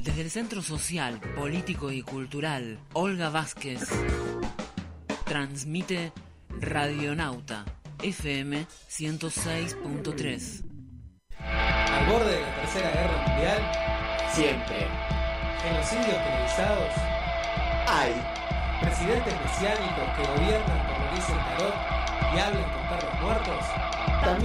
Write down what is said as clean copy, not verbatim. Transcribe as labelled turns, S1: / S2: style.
S1: Desde el Centro Social, Político y Cultural Olga Vázquez transmite Radionauta FM 106.3.
S2: Al borde de la Tercera Guerra Mundial,
S3: siempre.
S2: Genocidios televisados,
S3: Hay.
S2: presidentes mesiánicos que gobiernan por lo que dice el tarot y hablan con perros muertos.